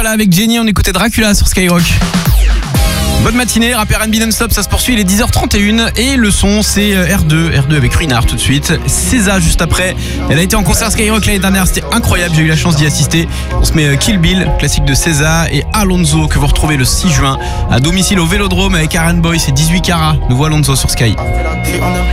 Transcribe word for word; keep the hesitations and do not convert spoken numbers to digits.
Voilà, avec Jenny, on écoutait Dracula sur Skyrock. Bonne matinée, rap R and B non-stop, ça se poursuit, il est dix heures trente et une et le son c'est R deux, R deux avec Ruinard tout de suite. César juste après, elle a été en concert Skyrock l'année dernière, c'était incroyable, j'ai eu la chance d'y assister. On se met Kill Bill, classique de César, et Alonso que vous retrouvez le six juin à domicile au Vélodrome avec Aaron Boy, c'est dix-huit carats. Nouveau Alonso sur Sky.